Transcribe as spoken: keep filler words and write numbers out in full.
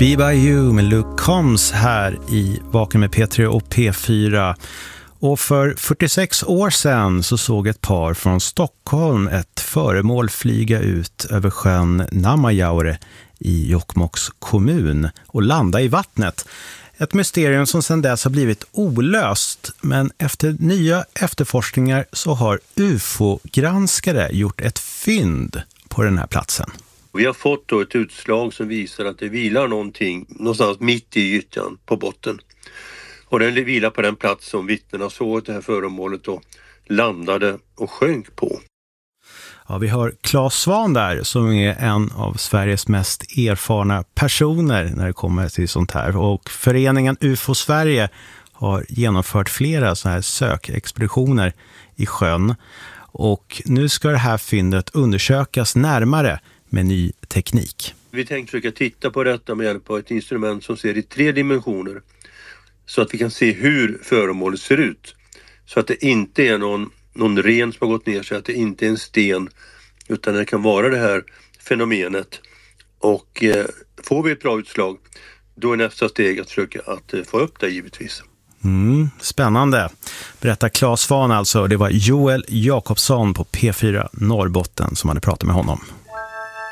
Be By You med Luke Combs här i Vaken med P tre och P fyra. Och för fyrtiosex år sedan så såg ett par från Stockholm ett föremål flyga ut över sjön Namajaure i Jokkmokks kommun och landa i vattnet. Ett mysterium som sedan dess har blivit olöst, men efter nya efterforskningar så har U F O-granskare gjort ett fynd på den här platsen. Vi har fått då ett utslag som visar att det vilar någonting någonstans mitt i gyttjan på botten. Och den vilar på den plats som vittnena såg att det här föremålet då landade och sjönk på. Ja, vi har Claes Svahn där som är en av Sveriges mest erfarna personer när det kommer till sånt här. Och föreningen U F O Sverige har genomfört flera så här sökexpeditioner i sjön. Och nu ska det här fyndet undersökas närmare med ny teknik. Vi tänkte försöka titta på detta med hjälp av ett instrument som ser i tre dimensioner. Så att vi kan se hur föremålet ser ut. Så att det inte är någon, någon ren som har gått ner sig, att det inte är en sten. Utan det kan vara det här fenomenet. Och eh, får vi ett bra utslag, då är nästa steg att försöka att eh, få upp det givetvis. Mm, spännande. Berättar Claes Svahn alltså. Det var Joel Jakobsson på P fyra Norrbotten som hade pratat med honom.